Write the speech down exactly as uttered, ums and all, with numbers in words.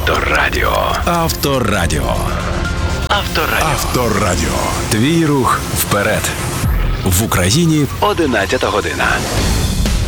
Авторадіо. Авторадіо. Авторадіо. Авторадіо. Твій рух вперед. В Україні одинадцята година.